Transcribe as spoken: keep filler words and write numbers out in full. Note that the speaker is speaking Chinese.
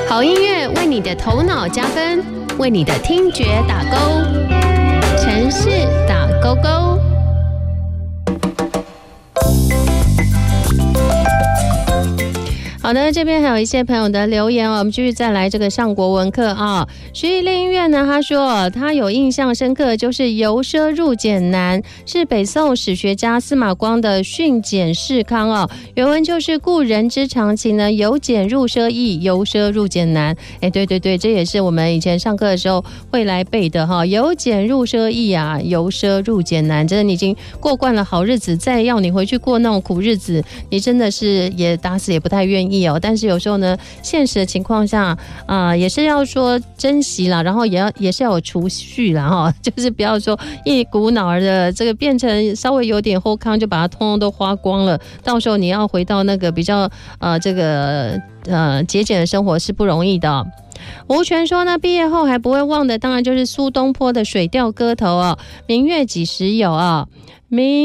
好音乐为你的头脑加分，为你的听觉打勾。城市打勾勾。好的，这边还有一些朋友的留言哦，我们继续再来这个上国文课啊。徐艺练音乐呢，他说他有印象深刻，就是由奢入俭难，是北宋史学家司马光的训俭示康哦。原文就是故人之常情呢，由俭入奢易，由奢入俭难。哎，对对对，这也是我们以前上课的时候会来背的哈。由俭入奢易啊，由奢入俭难。真的，你已经过惯了好日子，再要你回去过那种苦日子，你真的是也打死也不太愿意。但是有时候呢，现实的情况下，啊、呃，也是要说珍惜啦，然后也要也是要有储蓄啦，哈，就是不要说一股脑儿的这个变成稍微有点后康，就把它通通都花光了，到时候你要回到那个比较呃这个呃节俭的生活是不容易的。吴权说呢，毕业后还不会忘的，当然就是苏东坡的《水调歌头》哦，明月几时有啊，明。